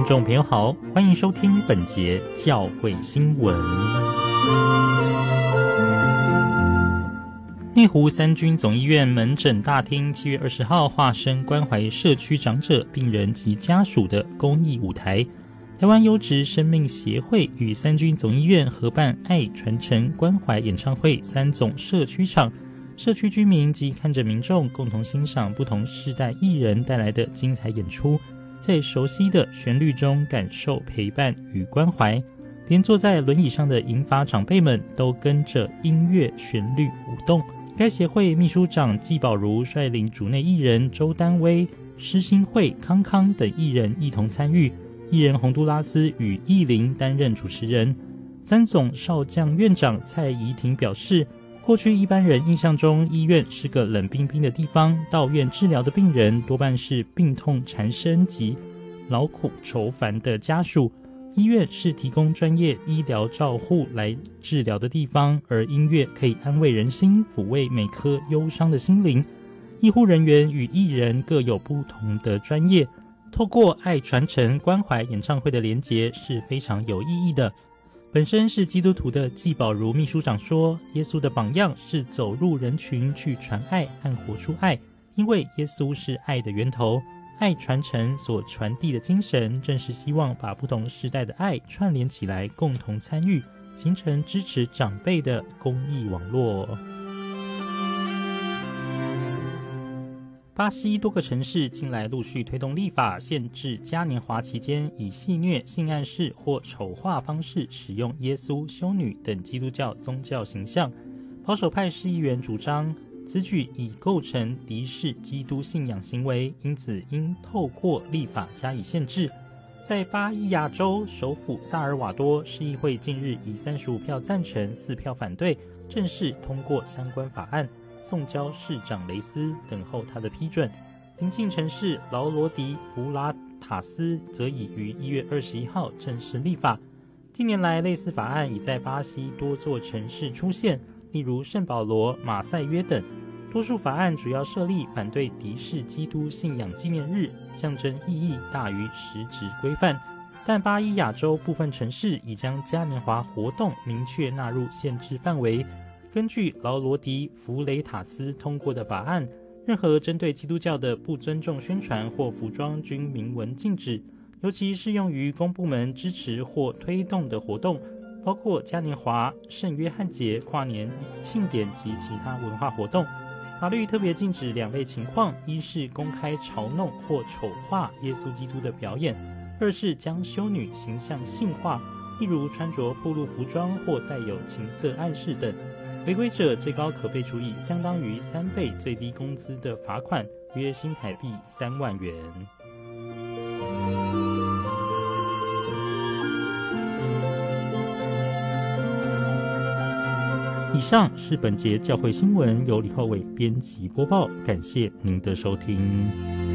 听众朋友好，欢迎收听本节教会新闻。内湖三军总医院门诊大厅7月20号化身关怀社区长者、病人及家属的公益舞台。台湾优质生命协会与三军总医院合办爱传承关怀演唱会3总社区场，社区居民及看着民众共同欣赏不同世代艺人带来的精彩演出，在熟悉的旋律中感受陪伴与关怀，连坐在轮椅上的银发长辈们都跟着音乐旋律舞动。该协会秘书长季宝如率领主内艺人周丹薇、施新慧、康康等艺人一同参与，艺人洪都拉斯与艺林担任主持人。三总少将院长蔡怡婷表示，过去一般人印象中医院是个冷冰冰的地方，到院治疗的病人多半是病痛缠身及劳苦愁烦的家属，医院是提供专业医疗照护来治疗的地方，而音乐可以安慰人心，抚慰每颗忧伤的心灵。医护人员与艺人各有不同的专业，透过爱传承关怀演唱会的连结是非常有意义的。本身是基督徒的季宝如秘书长说，耶稣的榜样是走入人群去传爱和活出爱，因为耶稣是爱的源头。爱传承所传递的精神，正是希望把不同时代的爱串联起来，共同参与，形成支持长辈的公益网络。巴西多个城市近来陆续推动立法，限制嘉年华期间以戏谑、性暗示或丑化方式使用耶稣、修女等基督教宗教形象。保守派市议员主张，此举已构成敌视基督信仰行为，因此应透过立法加以限制。在巴伊亚州首府萨尔瓦多，市议会近日以35票赞成、4票反对，正式通过相关法案，送交市长雷斯，等候他的批准。邻近城市劳罗迪弗拉塔斯则已于1月21号正式立法。近年来，类似法案已在巴西多座城市出现，例如圣保罗、马赛约等。多数法案主要设立反对敌视基督信仰纪念日，象征意义大于实质规范。但巴伊亚州部分城市已将嘉年华活动明确纳入限制范围。根据劳罗迪弗雷塔斯通过的法案，任何针对基督教的不尊重宣传或服装均明文禁止，尤其适用于公部门支持或推动的活动，包括嘉年华、圣约翰节、跨年庆典及其他文化活动。法律特别禁止2类情况：一是公开嘲弄或丑化耶稣基督的表演；二是将修女形象性化，例如穿着暴露服装或带有情色暗示等。违规者最高可被处以相当于3倍最低工资的罚款，约新台币3万元。以上是本节教会新闻，由李浩伟编辑播报，感谢您的收听。